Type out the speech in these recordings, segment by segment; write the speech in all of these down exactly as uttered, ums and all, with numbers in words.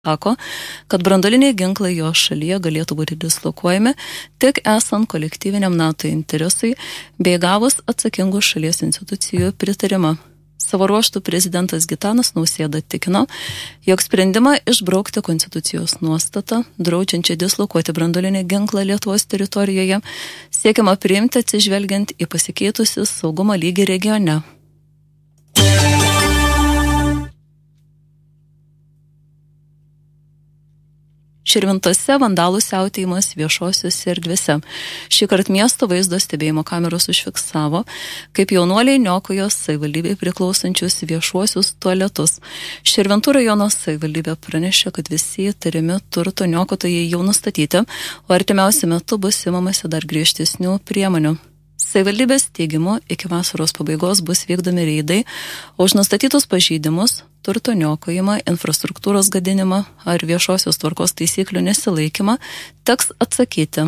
sako, kad branduoliniai ginklai jo šalyje galėtų būti dislokuojami tik esant kolektyviniam NATO interesui bei gavus atsakingų šalies institucijų pritarimą. Savo ruožtų prezidentas Gitanas Nausėda tikino, jog sprendimą išbraukti konstitucijos nuostatą, draudžiančią dislokuoti branduolinį ginklą Lietuvos teritorijoje, siekiama priimti atsižvelgiant į pasikeitusi saugumo lygį regione. Širvintose vandalų siautėjimas viešosiuose erdvėse. Šįkart miesto vaizdo stebėjimo kameros užfiksavo, kaip jaunuoliai niokojo savivaldybei priklausančius viešuosius tualetus. Širvintų rajono savivaldybė pranešė, kad visi įtariami turto niokotojai jau nustatyti, o artimiausiu metu bus imamasi dar griežtesnių priemonių. Savivaldybės teigimu iki vasaros pabaigos bus vykdomi reidai, o už nustatytus pažeidimus, turto niokojimą, infrastruktūros gadinimą ar viešosios tvarkos taisyklių nesilaikymą teks atsakyti.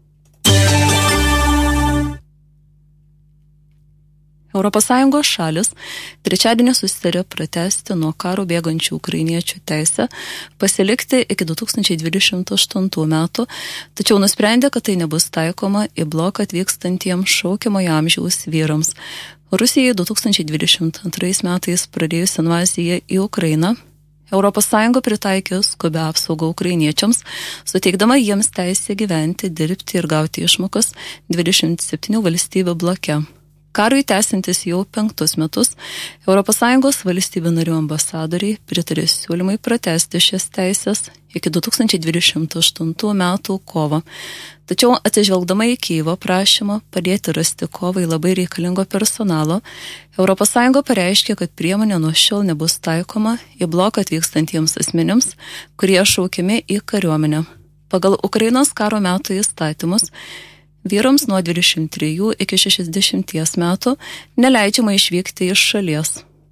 Europos Sąjungos šalis trečiadienį susitarė pratęsti nuo karo bėgančių ukrainiečių teisę pasilikti iki du tūkstančiai dvidešimt aštuntų metų, tačiau nusprendė, kad tai nebus taikoma į bloką atvykstantiems šaukiamojo amžiaus vyrams. Rusijai du tūkstančiai dvidešimt antrais metais pradėjus invaziją į Ukrainą, Europos Sąjunga pritaikė skubią apsaugą ukrainiečiams, suteikdama jiems teisę gyventi, dirbti ir gauti išmokas dvidešimt septynių valstybių bloke. Karui tęsiantis jau penktus metus, Europos Sąjungos valstybių narių ambasadoriai pritarė siūlymai pratęsti šias teisės iki du tūkstančiai dvidešimt aštuntų metų kovo. Tačiau atsižvelgdama į Kijevo prašymą padėti rasti kovai labai reikalingo personalo, Europos Sąjunga pareiškė, kad priemonė nuo šiol nebus taikoma į bloką atvykstantiems asmenims, kurie šaukiami į kariuomenę. Pagal Ukrainos karo metų įstatymus, vyrams nuo dvidešimt trijų iki šešiasdešimties metų neleidžiama išvykti iš šalies.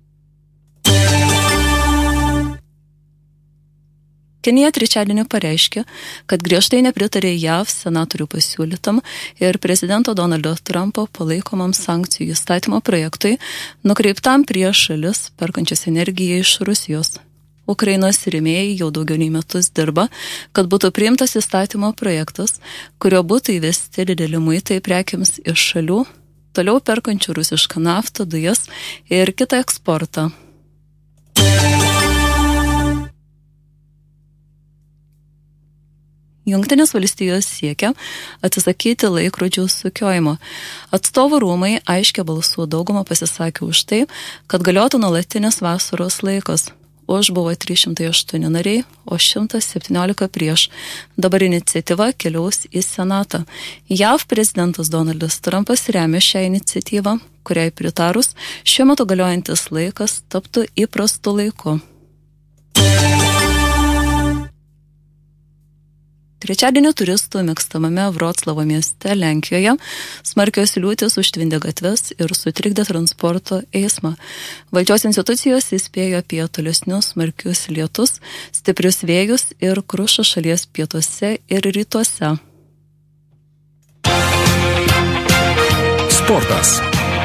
Kenija trečiadienį pareiškė, kad griežtai nepritarė J A V senatorių pasiūlytam ir prezidento Donaldo Trumpo palaikomam sankcijų įstatymo projektui, nukreiptam prieš šalis perkančias energiją iš Rusijos. Ukrainos rėmėjai jau daugiau nei metus dirba, kad būtų priimtas įstatymo projektas, kurio būtų įvesti dideli muitai prekiams iš šalių, toliau perkančių rusišką naftą, dujas ir kitą eksportą. Jungtinės valstijos siekia atsisakyti laikrodžių sukiojimo. Atstovų rūmai aiškia balsų daugumą pasisakė už tai, kad galiotų nuolatinis vasaros laikas. Už buvo trys šimtai aštuoni nariai, o šimtas septyniolika prieš. Dabar iniciatyva keliaus į Senatą. J A V prezidentas Donaldas Trumpas remia šią iniciatyvą, kuriai pritarus šiuo metu galiojantis laikas taptų įprastu laiku. Trečiadienį turistų mėgstamame Vroclavo mieste Lenkijoje smarkios liūtys užtvindė gatves ir sutrikdė transporto eismą. Valdžios institucijos įspėjo apie tolesnius smarkius lietus, stiprius vėjus ir krušą šalies pietuose ir rytuose. Sportas.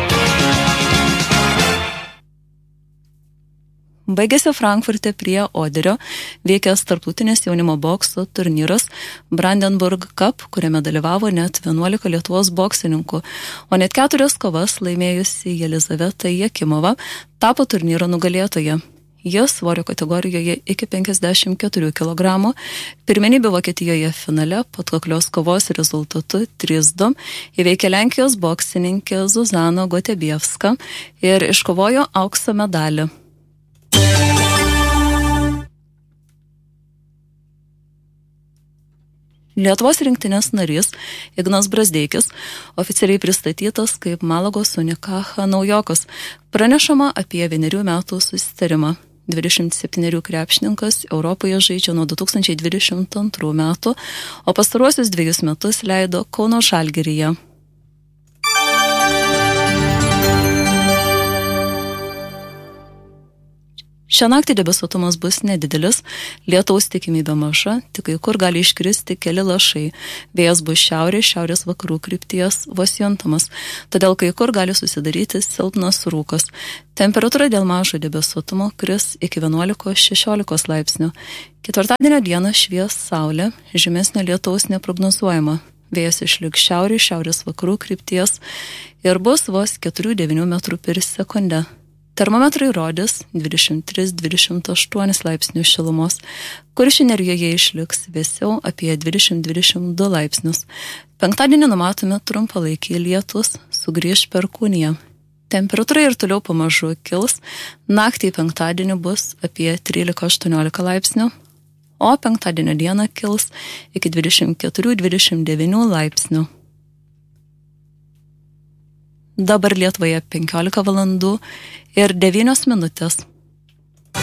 Baigėsi Frankfurte prie Oderio veikęs tarptautinės jaunimo bokso turnyras Brandenburg Cup, kuriame dalyvavo net vienuolika Lietuvos boksininkų, o net keturias kovas laimėjusi Jelizaveta Jakimova tapo turnyro nugalėtoja. Jis svorio kategorijoje iki penkiasdešimt keturių kilogramų pirmenybių Vokietijoje finale patkaklios kovos rezultatu trys du įveikė Lenkijos boksininkė Zuzana Gotebievska ir iškovojo aukso medalį. Lietuvos rinktinės narys Ignas Brazdeikis oficialiai pristatytas kaip Malagos Unicaja naujokas. Pranešama apie vienerių metų susitarimą. dvidešimt septynerių krepšininkas Europoje žaidžia nuo du tūkstančiai dvidešimt antrų metų, o pastaruosius dviejus metus leido Kauno Žalgiryje. Šią naktį debesuotumas bus nedidelis, lietaus tikimybė maža, tik kai kur gali iškristi keli lašai. Vėjas bus šiaurės, šiaurės vakarų krypties vos juntamas, todėl kai kur gali susidaryti silpnas rūkas. Temperatūra dėl mažo debesuotumo kris iki vienuolikos šešiolikos laipsnių. Ketvirtadienio dieną švies saulė, žymesnio lietaus neprognozuojama. Vėjas išliks šiaurės, šiaurės vakarų krypties ir bus vos keturi devyni metrų per sekundę. Termometrai rodys dvidešimt tris dvidešimt aštuoni laipsnių šilumos, Kuršių Nerijoje išliks vėsiau apie dvidešimt dvidešimt du laipsnius. Penktadienį numatomi trumpalaikiai lietus, sugrįš Perkūnija. Temperatūra ir toliau pamažu kils, naktį penktadienį bus apie trylika aštuoniolika laipsnių, o penktadienio dieną kils iki dvidešimt keturi dvidešimt devyni laipsnių. Dabar Lietuvoje penkiolika valandų ir devynios minutės.